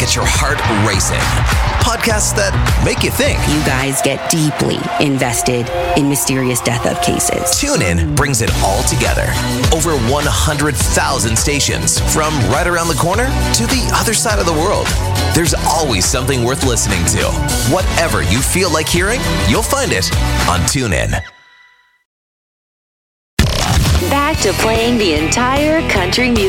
get your heart racing. Podcasts that make you think. You guys get deeply invested in mysterious death of cases. TuneIn brings it all together. Over 100,000 stations, from right around the corner to the other side of the world. There's always something worth listening to. Whatever you feel like hearing, you'll find it on TuneIn. Back to playing the entire country music